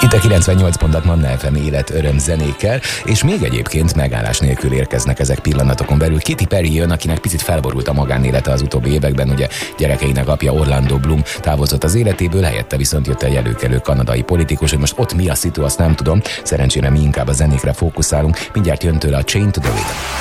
Itt a 98 Manna FM élet öröm zenékkel, és még egyébként megállás nélkül érkeznek ezek pillanatokon belül. Katy Perry jön, akinek picit felborult a magánélete az utóbbi években, ugye gyerekeinek apja Orlando Bloom távozott az életéből, helyette viszont jött egy előkelő kanadai politikus, hogy most ott mi a szitu, azt nem tudom, szerencsére mi inkább a zenékre fókuszálunk, mindjárt jön tőle a Chain to the Rhythm.